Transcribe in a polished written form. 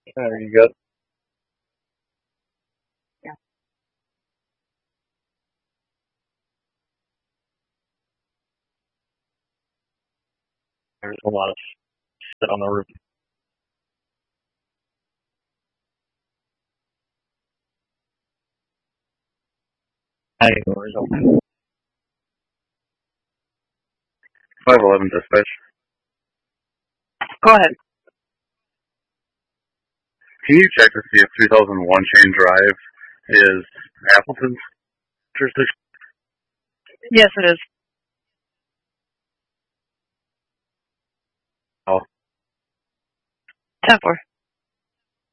There you go. Yeah. There's a lot of shit on the roof. Hey, where's it? 511 dispatch. Go ahead. Can you check to see if 2001 Chain Drive is Appleton's jurisdiction? Yes, it is. Oh, 10-4.